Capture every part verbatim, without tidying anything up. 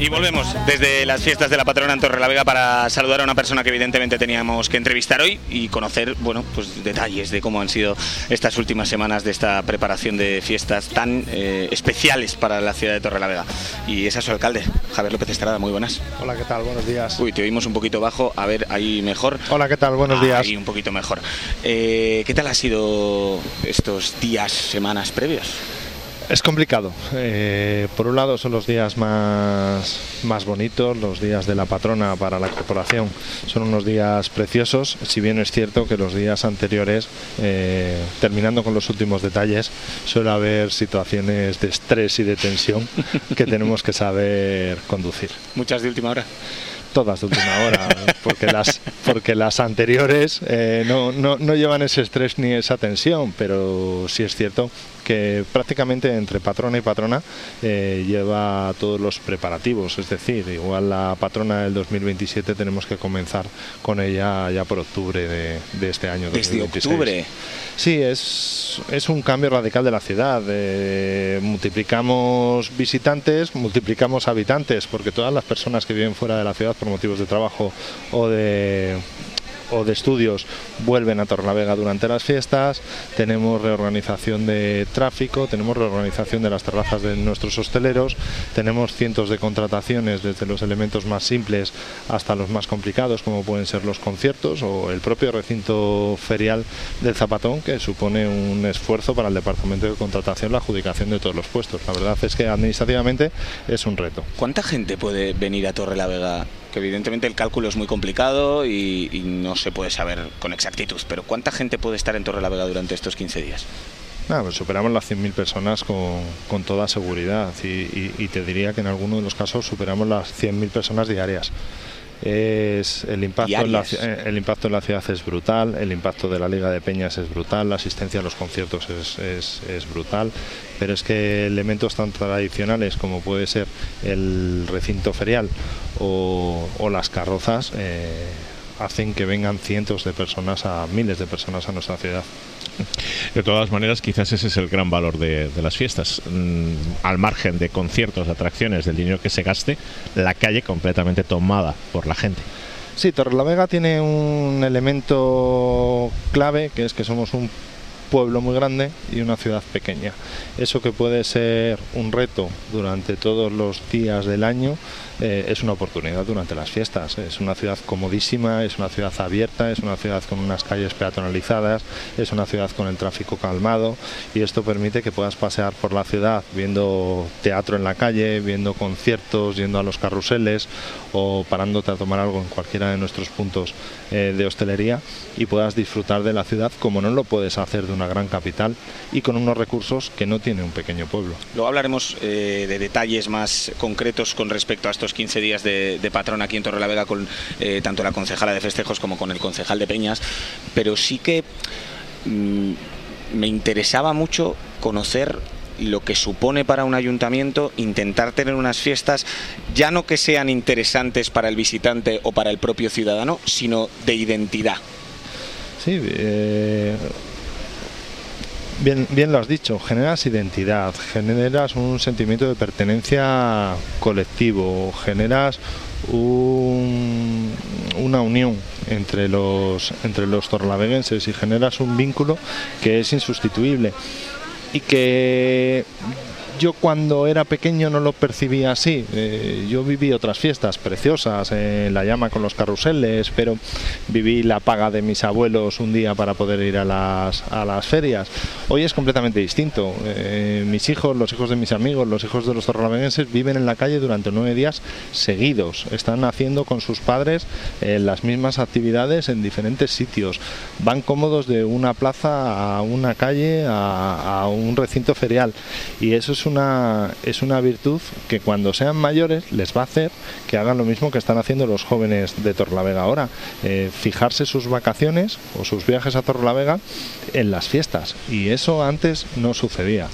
Y volvemos desde las fiestas de la patrona en Torrelavega para saludar a una persona que evidentemente teníamos que entrevistar hoy y conocer, bueno, pues detalles de cómo han sido estas últimas semanas de esta preparación de fiestas tan eh, especiales para la ciudad de Torrelavega. Y es a su alcalde, Javier López Estrada. Muy buenas. Hola, ¿qué tal? Buenos días. Uy, te oímos un poquito bajo. A ver, ahí mejor. Hola, ¿qué tal? Buenos días. Ahí un poquito mejor. Eh, ¿Qué tal ha sido estos días, semanas previos? Es complicado. Eh, por un lado son los días más, más bonitos, los días de la patrona para la corporación. Son unos días preciosos, si bien es cierto que los días anteriores, eh, terminando con los últimos detalles, suele haber situaciones de estrés y de tensión que tenemos que saber conducir. ¿Muchas de última hora? Todas de última hora, porque las, porque las anteriores eh, no, no, no llevan ese estrés ni esa tensión, pero sí es cierto que prácticamente entre patrona y patrona eh, lleva todos los preparativos, es decir, igual la patrona del dos mil veintisiete tenemos que comenzar con ella ya por octubre de, de este año dos mil veintiséis. ¿Desde octubre? Sí, es, es un cambio radical de la ciudad. Eh, multiplicamos visitantes, multiplicamos habitantes, porque todas las personas que viven fuera de la ciudad por motivos de trabajo o de... o de estudios vuelven a Torrelavega durante las fiestas. Tenemos reorganización de tráfico, tenemos reorganización de las terrazas de nuestros hosteleros, tenemos cientos de contrataciones desde los elementos más simples hasta los más complicados, como pueden ser los conciertos o el propio recinto ferial del Zapatón, que supone un esfuerzo para el departamento de contratación la adjudicación de todos los puestos. La verdad es que administrativamente es un reto. ¿Cuánta gente puede venir a Torrelavega? Que evidentemente el cálculo es muy complicado y, y no se puede saber con exactitud, pero ¿cuánta gente puede estar en Torrelavega durante estos quince días? Nada, pues superamos las cien mil personas con, con toda seguridad y, y, y te diría que en algunos de los casos superamos las cien mil personas diarias. Es, el, impacto en la, el impacto en la ciudad es brutal, el impacto de la Liga de Peñas es brutal, la asistencia a los conciertos es, es, es brutal, pero es que elementos tan tradicionales como puede ser el recinto ferial o, o las carrozas eh, hacen que vengan cientos de personas a miles de personas a nuestra ciudad. De todas maneras, quizás ese es el gran valor de, de las fiestas. Mm, al margen de conciertos, atracciones, del dinero que se gaste, la calle completamente tomada por la gente. Sí, Torrelavega tiene un elemento clave, que es que somos un pueblo muy grande y una ciudad pequeña. Eso que puede ser un reto durante todos los días del año, eh, es una oportunidad durante las fiestas. Es una ciudad comodísima, es una ciudad abierta, es una ciudad con unas calles peatonalizadas, es una ciudad con el tráfico calmado, y esto permite que puedas pasear por la ciudad viendo teatro en la calle, viendo conciertos, yendo a los carruseles o parándote a tomar algo en cualquiera de nuestros puntos eh, de hostelería, y puedas disfrutar de la ciudad como no lo puedes hacer de una gran capital y con unos recursos que no tiene un pequeño pueblo. Luego hablaremos eh, de detalles más concretos con respecto a estos quince días de, de patrón aquí en Torrelavega con eh, tanto la concejala de festejos como con el concejal de Peñas, pero sí que mmm, me interesaba mucho conocer lo que supone para un ayuntamiento intentar tener unas fiestas ya no que sean interesantes para el visitante o para el propio ciudadano, sino de identidad. Sí, eh... Bien, bien lo has dicho, generas identidad, generas un sentimiento de pertenencia colectivo, generas un, una unión entre los, entre los torrelaveguenses y generas un vínculo que es insustituible y que yo cuando era pequeño no lo percibía así. Eh, yo viví otras fiestas preciosas, eh, la llama con los carruseles, pero viví la paga de mis abuelos un día para poder ir a las, a las ferias. Hoy es completamente distinto. Eh, mis hijos, los hijos de mis amigos, los hijos de los torrelaveguenses viven en la calle durante nueve días seguidos. Están haciendo con sus padres eh, las mismas actividades en diferentes sitios. Van cómodos de una plaza a una calle, a, a un recinto ferial, y eso es un Una, es una virtud que cuando sean mayores les va a hacer que hagan lo mismo que están haciendo los jóvenes de Torrelavega ahora, eh, fijarse sus vacaciones o sus viajes a Torrelavega en las fiestas, y eso antes no sucedía.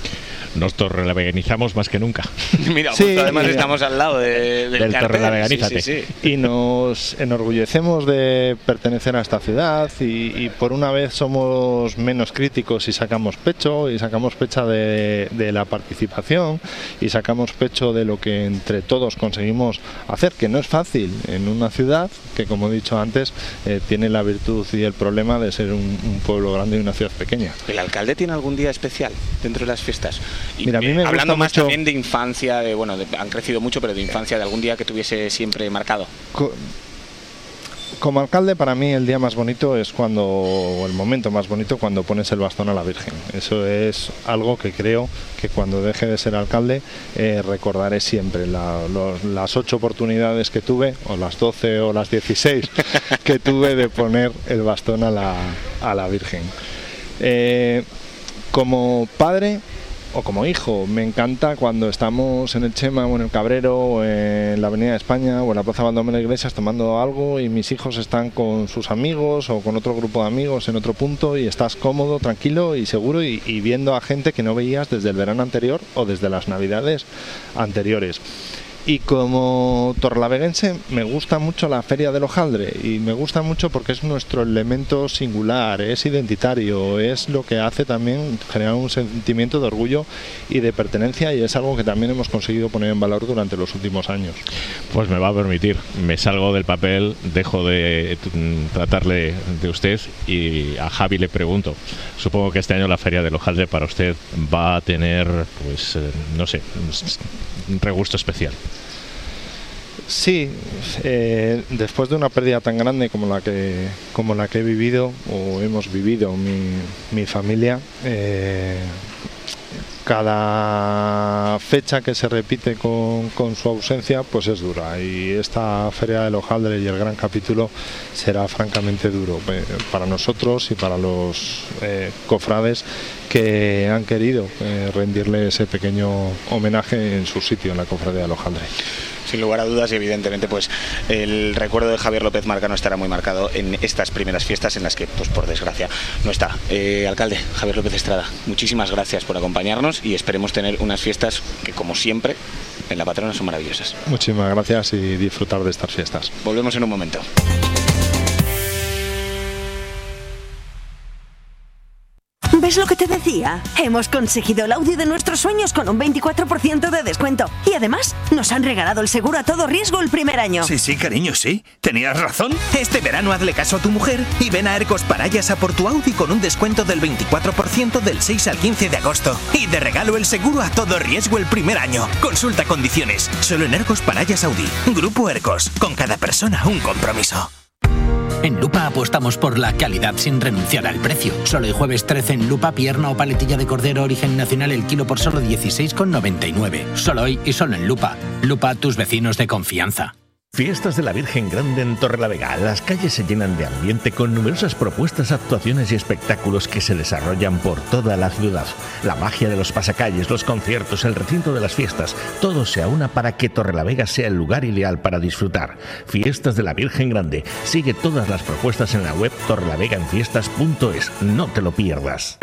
nos torrelaveganizamos más que nunca. Mira, Sí, justo además mira. estamos al lado de, del, Del cartel. Torrelaveganízate. Sí, sí, sí. Y nos enorgullecemos de pertenecer a esta ciudad y, y por una vez somos menos críticos y sacamos pecho y sacamos pecho de, de la participación y sacamos pecho de lo que entre todos conseguimos hacer, que no es fácil en una ciudad que, como he dicho antes, eh, tiene la virtud y el problema de ser un, un pueblo grande y una ciudad pequeña. ¿El alcalde tiene algún día especial dentro de las fiestas? Y, Mira, a mí me eh, hablando gusta más mucho- también de infancia, de, bueno, de- han crecido mucho, pero de infancia, de algún día que tuviese siempre marcado. Co- Como alcalde, para mí el día más bonito es cuando, o el momento más bonito, cuando pones el bastón a la Virgen. Eso es algo que creo que cuando deje de ser alcalde eh, recordaré siempre. La- los- las ocho oportunidades que tuve, o las doce o las dieciséis que tuve de poner el bastón a la, a la Virgen. Eh, como padre o como hijo, me encanta cuando estamos en el Chema o en el Cabrero o en la Avenida de España o en la Plaza Baldomero Iglesias tomando algo y mis hijos están con sus amigos o con otro grupo de amigos en otro punto y estás cómodo, tranquilo y seguro y, y viendo a gente que no veías desde el verano anterior o desde las navidades anteriores. Y como torrelaveguense me gusta mucho la Feria del Hojaldre y me gusta mucho porque es nuestro elemento singular, es identitario, es lo que hace también generar un sentimiento de orgullo y de pertenencia y es algo que también hemos conseguido poner en valor durante los últimos años. Pues me va a permitir, me salgo del papel, dejo de mm, tratarle de usted y a Javi le pregunto. Supongo que este año la Feria del Hojaldre para usted va a tener, pues, eh, no sé, un regusto especial. Sí, eh, después de una pérdida tan grande como la que como la que he vivido o hemos vivido mi, mi familia, eh, cada fecha que se repite con, con su ausencia pues es dura y esta Feria del Hojaldre y el gran capítulo será francamente duro eh, para nosotros y para los eh, cofrades que han querido eh, rendirle ese pequeño homenaje en su sitio en la Cofradía del Hojaldre. Sin lugar a dudas, y evidentemente, pues el recuerdo de Javier López Marcano estará muy marcado en estas primeras fiestas en las que, pues por desgracia, no está. Eh, alcalde, Javier López Estrada, muchísimas gracias por acompañarnos y esperemos tener unas fiestas que, como siempre, en la Patrona son maravillosas. Muchísimas gracias y disfrutar de estas fiestas. Volvemos en un momento. ¿Ves lo que te decía? Hemos conseguido el Audi de nuestros sueños con un veinticuatro por ciento de descuento. Y además, nos han regalado el seguro a todo riesgo el primer año. Sí, sí, cariño, sí. Tenías razón. Este verano hazle caso a tu mujer y ven a Ercos Parayas a por tu Audi con un descuento del veinticuatro por ciento del seis al quince de agosto. Y de regalo el seguro a todo riesgo el primer año. Consulta condiciones. Solo en Ercos Parayas Audi. Grupo Ercos. Con cada persona un compromiso. En Lupa apostamos por la calidad sin renunciar al precio. Solo el jueves trece en Lupa, pierna o paletilla de cordero origen nacional el kilo por solo dieciséis con noventa y nueve. Solo hoy y solo en Lupa. Lupa, tus vecinos de confianza. Fiestas de la Virgen Grande en Torrelavega. Las calles se llenan de ambiente con numerosas propuestas, actuaciones y espectáculos que se desarrollan por toda la ciudad. La magia de los pasacalles, los conciertos, el recinto de las fiestas, todo se aúna para que Torrelavega sea el lugar ideal para disfrutar. Fiestas de la Virgen Grande. Sigue todas las propuestas en la web torrelavegaenfiestas punto es. No te lo pierdas.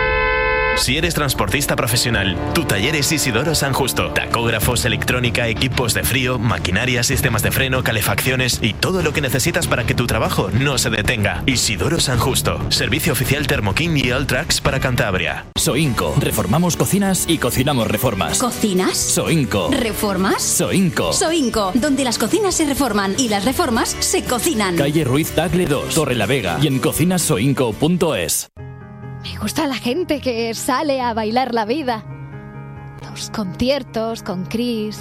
Si eres transportista profesional, tu taller es Isidoro San Justo. Tacógrafos, electrónica, equipos de frío, maquinaria, sistemas de freno, calefacciones y todo lo que necesitas para que tu trabajo no se detenga. Isidoro San Justo. Servicio oficial Thermokin y Alltrax para Cantabria. Soinco. Reformamos cocinas y cocinamos reformas. ¿Cocinas? Soinco. ¿Reformas? Soinco. Soinco, donde las cocinas se reforman y las reformas se cocinan. Calle Ruiz Tagle dos, Torrelavega y en cocinas soinco punto es. Me gusta la gente que sale a bailar la vida. Los conciertos con Chris.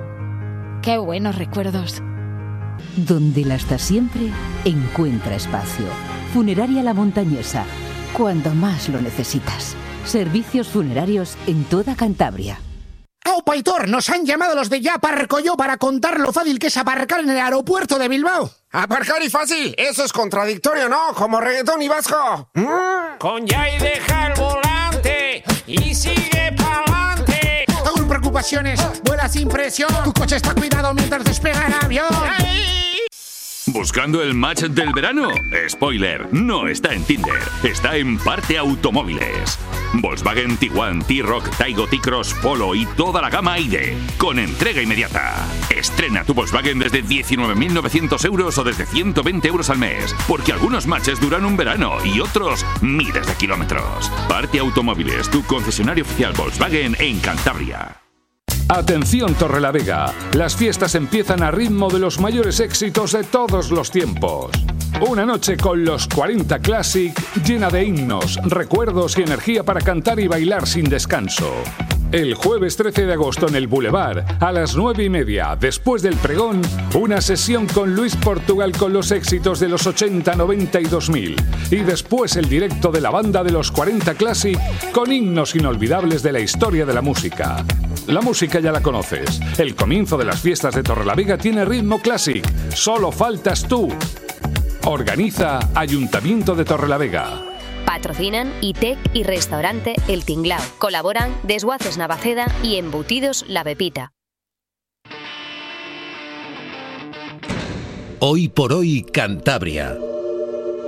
Qué buenos recuerdos. Donde la hasta siempre encuentra espacio. Funeraria La Montañesa. Cuando más lo necesitas. Servicios funerarios en toda Cantabria. ¡Oh, Paitor! Nos han llamado los de Ya Aparco Yo para contar lo fácil que es aparcar en el aeropuerto de Bilbao. Aparcar y fácil, eso es contradictorio, ¿no? Como reggaetón y vasco. ¿Mm? Con Ya y deja el volante y sigue pa'lante. Sin preocupaciones, vuela sin presión. Tu coche está cuidado mientras despega el avión. ¡Ay! ¿Buscando el match del verano? Spoiler, no está en Tinder, está en Parte Automóviles. Volkswagen Tiguan, T-Roc, Taigo, T-Cross, Polo y toda la gama I D, con entrega inmediata. Estrena tu Volkswagen desde diecinueve mil novecientos euros o desde ciento veinte euros al mes, porque algunos matches duran un verano y otros miles de kilómetros. Parte Automóviles, tu concesionario oficial Volkswagen en Cantabria. Atención Torrelavega, las fiestas empiezan a ritmo de los mayores éxitos de todos los tiempos. Una noche con los cuarenta Classic llena de himnos, recuerdos y energía para cantar y bailar sin descanso. El jueves trece de agosto en el Boulevard, a las nueve y media, después del pregón, una sesión con Luis Portugal con los éxitos de los ochenta, noventa y dos mil. Y después el directo de la banda de los cuarenta Classic con himnos inolvidables de la historia de la música. La música ya la conoces. El comienzo de las fiestas de Torrelavega tiene ritmo Classic. Solo faltas tú. Organiza Ayuntamiento de Torrelavega. Patrocinan I T E C y Restaurante El Tinglao. Colaboran Desguaces Navaceda y Embutidos La Pepita. Hoy por hoy Cantabria.